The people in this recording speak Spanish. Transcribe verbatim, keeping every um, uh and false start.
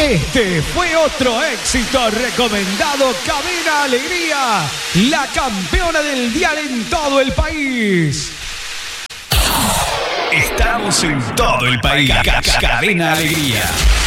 Este fue otro éxito recomendado. Cadena Alegría, la campeona del dial en todo el país. Estamos en todo el país. Cadena Alegría.